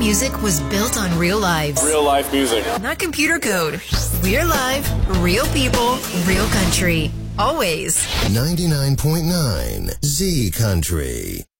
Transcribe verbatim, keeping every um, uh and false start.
music was built on real lives. Real life music. Not computer code. We're live, real people, real country. Always. ninety-nine point nine Z Country.